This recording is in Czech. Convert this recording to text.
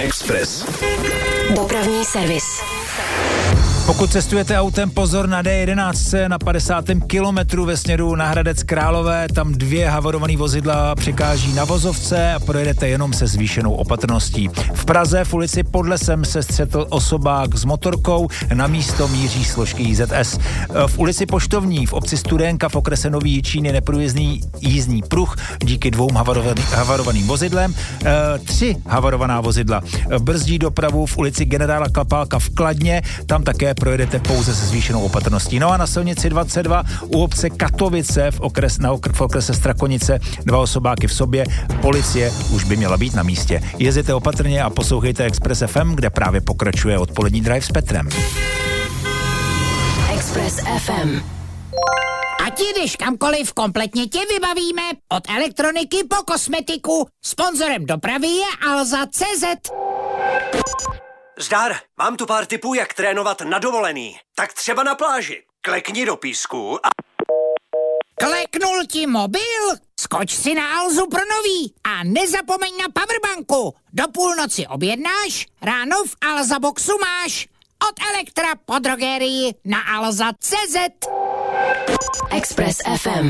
Express. Dopravní servis. Pokud cestujete autem, pozor na D11 na 50. kilometru ve směru na Hradec Králové, tam 2 havarovaný vozidla překáží na vozovce a projedete jenom se zvýšenou opatrností. V Praze v ulici Pod lesem se střetl osobák s motorkou, na místo míří složky IZS. V ulici Poštovní v obci Studenka v okrese Nový Jičín je neprůjezdný jízdní pruh díky 2 havarovaným vozidlem. 3 havarovaná vozidla brzdí dopravu v ulici Generála Klapálka v Kladně, tam také projedete pouze se zvýšenou opatrností. No a na silnici 22 u obce Katovice v okrese Strakonice 2 osobáky v sobě, policie už by měla být na místě. Jezděte opatrně a poslouchejte Express FM, kde právě pokračuje odpolední drive s Petrem. Express FM. Ať jdeš kamkoliv, kompletně tě vybavíme. Od elektroniky po kosmetiku. Sponzorem dopravy je Alza.cz. Zdar, mám tu pár tipů, jak trénovat na dovolený. Tak třeba na pláži. Klekni do písku a... Kleknul ti mobil? Skoč si na Alzu pro nový a nezapomeň na powerbanku. Do půlnoci objednáš, ráno v Alza Boxu máš. Od Elektra po drogerii na Alza.cz. Express FM.